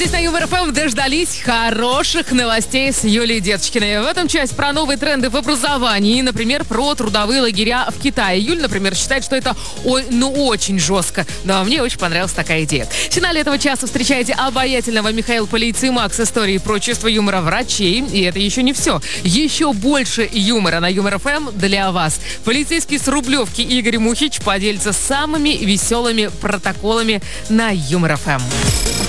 здесь на Юмор ФМ дождались хороших новостей с Юлией Деточкиной. В этом часть про новые тренды в образовании. Например, про трудовые лагеря в Китае. Юль, например, считает, что это очень жестко. Но мне очень понравилась такая идея. В финале этого часа встречайте обаятельного Михаила Полейцымак с историей про чувство юмора врачей. И это еще не все. Еще больше юмора на Юмор ФМ для вас. Полицейский с Рублевки Игорь Мухич поделится самыми веселыми протоколами на Юмор ФМ.